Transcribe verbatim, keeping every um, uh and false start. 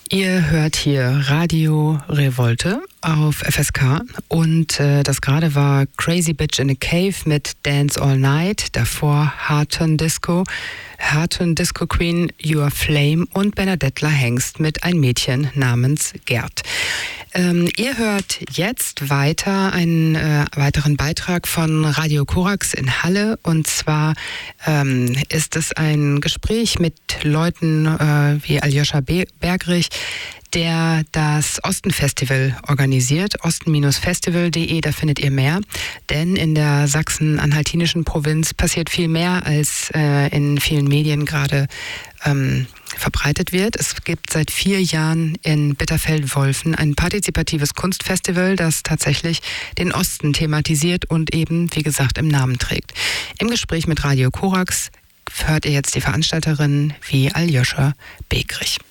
Ihr hört hier Radio Revolte auf F S K und äh, das gerade war Crazy Bitch in a Cave mit Dance All Night, davor Hearton Disco, Hearton Disco Queen, Your Flame und Benedettler Hengst mit Ein Mädchen namens Gerd. Ähm, ihr hört jetzt weiter einen äh, weiteren Beitrag von Radio Korax in Halle, und zwar ähm, ist es ein Gespräch mit Leuten äh, wie Aljoscha Be- Bergrich, der das Osten-Festival organisiert, osten Festival punkt de, da findet ihr mehr. Denn in der sachsen-anhaltinischen Provinz passiert viel mehr, als äh, in vielen Medien gerade ähm, verbreitet wird. Es gibt seit vier Jahren in Bitterfeld-Wolfen ein partizipatives Kunstfestival, das tatsächlich den Osten thematisiert und eben, wie gesagt, im Namen trägt. Im Gespräch mit Radio Korax hört ihr jetzt die Veranstalterin wie Aljoscha Bergrich.